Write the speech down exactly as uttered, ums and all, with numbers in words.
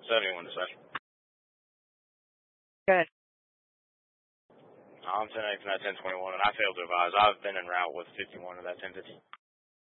seventy-one to seven. Good. I'm ten X and that ten twenty-one, and I failed to advise. I've been en route with fifty-one of that ten fifty.